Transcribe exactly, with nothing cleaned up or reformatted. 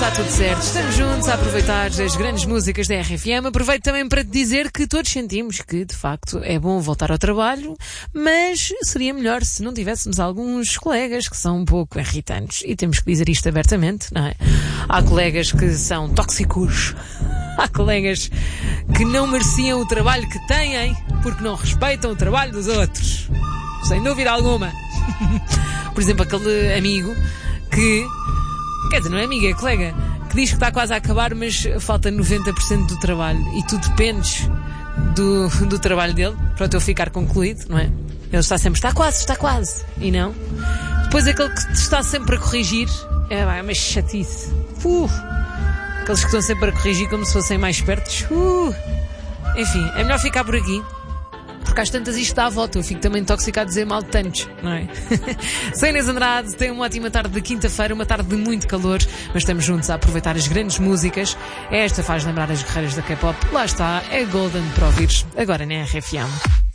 está tudo certo. Estamos juntos a aproveitar as grandes músicas da R F M. Aproveito também para te dizer que todos sentimos que, de facto, é bom voltar ao trabalho, mas seria melhor se não tivéssemos alguns colegas que são um pouco irritantes. E temos que dizer isto abertamente, não é? Há colegas que são tóxicos. Há colegas que não mereciam o trabalho que têm porque não respeitam o trabalho dos outros. Sem dúvida alguma. Por exemplo, aquele amigo que... Quer dizer, não é amigo, é colega, que diz que está quase a acabar, mas falta noventa por cento do trabalho e tu dependes do, do trabalho dele para o teu ficar concluído, não é? Ele está sempre, está quase, está quase, e não. Depois aquele que te está sempre a corrigir, é, é uma chatice. Uh, aqueles que estão sempre a corrigir como se fossem mais espertos. Uh, enfim, é melhor ficar por aqui. Porque às tantas isto dá a volta. Eu fico também tóxico a dizer mal de tantos, não é? Sou Inês Andrade, tenho uma ótima tarde de quinta-feira, uma tarde de muito calor, mas estamos juntos a aproveitar as grandes músicas. Esta faz lembrar as guerreiras da K-pop. Lá está, é Golden para ouvires, agora na R F M.